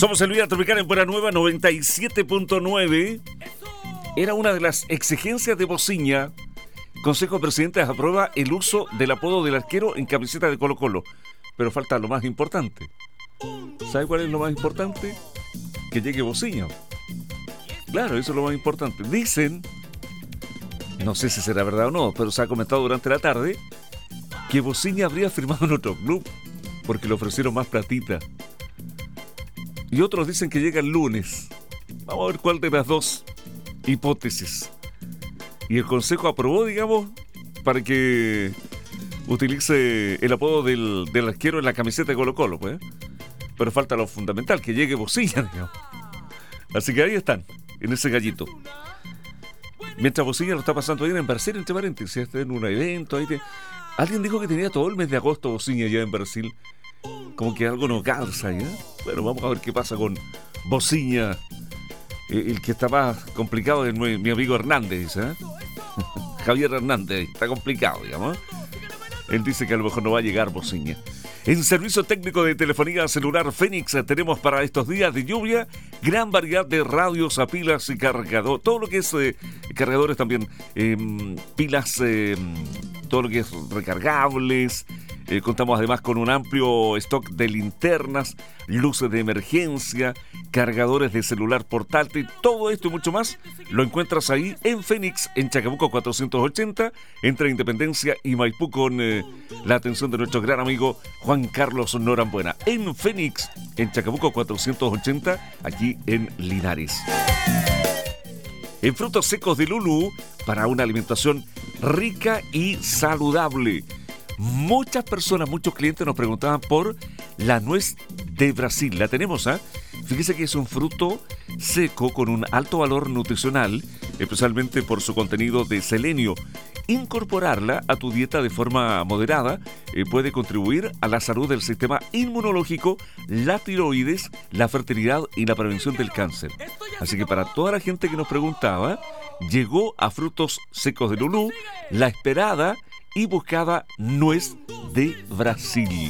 Somos el Vía Tropical en Buena Nueva 97.9. Era una de las exigencias de Bociña. Consejo de Presidentes aprueba el uso del apodo del arquero en camiseta de Colo-Colo. Pero falta lo más importante. ¿Sabe cuál es lo más importante? Que llegue Bociña. Claro, eso es lo más importante. Dicen, no sé si será verdad o no, pero se ha comentado durante la tarde que Bociña habría firmado en otro club porque le ofrecieron más platita. Y otros dicen que llega el lunes. Vamos a ver cuál de las dos hipótesis. Y el Consejo aprobó, digamos, para que utilice el apodo del arquero en la camiseta de Colo-Colo, pues. Pero falta lo fundamental, que llegue Bociña, digamos. Así que ahí están, en ese gallito. Mientras Bociña lo está pasando bien en Brasil, entre paréntesis, está en un evento. Alguien dijo que tenía todo el mes de agosto Bociña ya en Brasil. Como que algo no calza, ¿ya? Bueno, vamos a ver qué pasa con Bociña. El que está más complicado es mi amigo Hernández, ¿eh? Javier Hernández, está complicado, digamos. Él dice que a lo mejor no va a llegar Bociña. En servicio técnico de telefonía celular Fénix tenemos para estos días de lluvia gran variedad de radios a pilas y cargador, todo lo que es cargadores también, pilas, todo lo que es recargables. Contamos además con un amplio stock de linternas, luces de emergencia, cargadores de celular portátil, todo esto y mucho más lo encuentras ahí en Fénix, en Chacabuco 480, entre Independencia y Maipú, con la atención de nuestro gran amigo Juan Carlos Norambuena. En Fénix, en Chacabuco 480, aquí en Linares. En frutos secos de Lulú, para una alimentación rica y saludable. Muchas personas, muchos clientes nos preguntaban por la nuez de Brasil. La tenemos, ¿ah? Fíjese que es un fruto seco con un alto valor nutricional, especialmente por su contenido de selenio. Incorporarla a tu dieta de forma moderada puede contribuir a la salud del sistema inmunológico, la tiroides, la fertilidad y la prevención del cáncer. Así que para toda la gente que nos preguntaba, llegó a Frutos Secos de Lulú la esperada y buscada nuez de Brasil.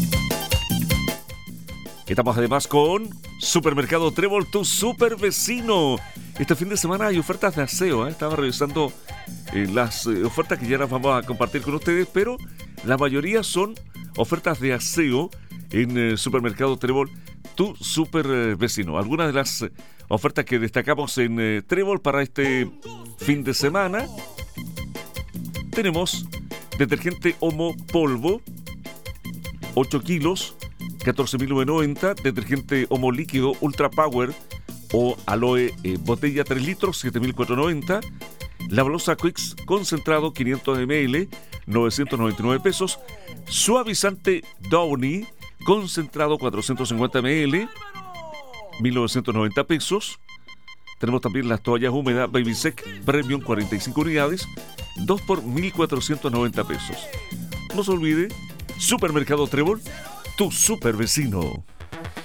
Estamos además con Supermercado Trébol, tu super vecino. Este fin de semana hay ofertas de aseo, ¿eh? Estaba revisando las ofertas que ya las vamos a compartir con ustedes, pero la mayoría son ofertas de aseo en Supermercado Trébol, tu super vecino. Algunas de las ofertas que destacamos en Trébol para este fin de semana: tenemos detergente Omo polvo, 8 kilos, 14.990. Detergente Omo líquido Ultra Power o Aloe botella 3 litros, 7.490. La balosa Quicks concentrado 500 ml, 999 pesos. Suavizante Downy concentrado 450 ml, 1.990 pesos. Tenemos también las toallas húmedas Baby Sec Premium 45 unidades, 2 por 1.490 pesos. No se olvide, Supermercado Trébol, tu super vecino.